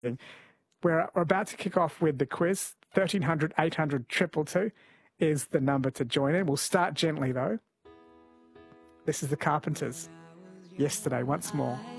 We're about to kick off with the quiz. 1300 800 222 is the number to join in. We'll start gently, though. This is the Carpenters. Yesterday, once more.